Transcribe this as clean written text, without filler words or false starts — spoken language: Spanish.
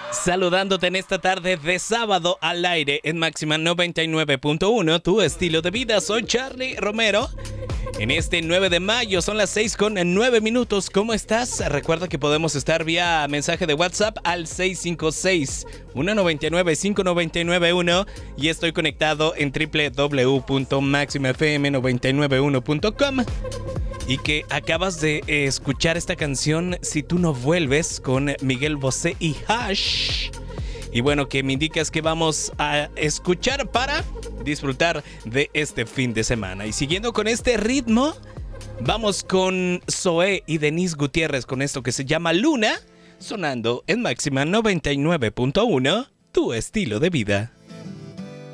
Saludándote en esta tarde de sábado al aire en Máxima 99.1, tu estilo de vida. Soy Charlie Romero. En este 9 de mayo son las 6:09. ¿Cómo estás? Recuerda que podemos estar vía mensaje de WhatsApp al 656-199-5991 y estoy conectado en www.maximafm991.com. Y que acabas de escuchar esta canción Si tú no vuelves con Miguel Bosé y Hash. Y bueno, que me indicas que vamos a escuchar para disfrutar de este fin de semana. Y siguiendo con este ritmo, vamos con Zoé y Denise Gutiérrez con esto que se llama Luna, sonando en Máxima 99.1, tu estilo de vida.